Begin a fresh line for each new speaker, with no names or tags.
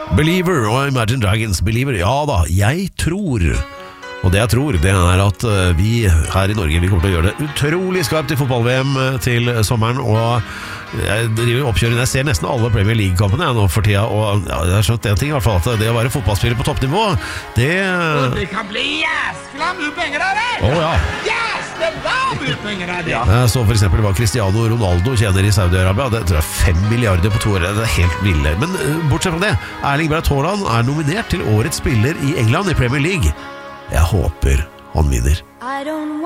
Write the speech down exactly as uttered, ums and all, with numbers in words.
Believer og Imagine Dragons. Believer, ja da, jeg tror. Og det jeg tror, det er at vi her i Norge vi kommer til å gjøre det utrolig skarpt i fotball-V M til sommeren. Og jeg driver oppkjøringen. Jeg ser nesten alle Premier League-kampene nå for tida. Og ja, jeg har skjønt en ting i hvert fall, at det å være fotballspiller på toppnivå, det
Det kan bli jæskla mye penger der, det!
Å ja.
Jæskla mye penger der, det!
Jeg så for eksempel hva Cristiano Ronaldo tjener i Saudi-Arabia. Det tror jeg er fem milliarder på to år. Det er helt ville. Men bortsett fra det, Erling Braut Haaland er nominert til årets spiller i England i Premier League. Jeg håper han vinner.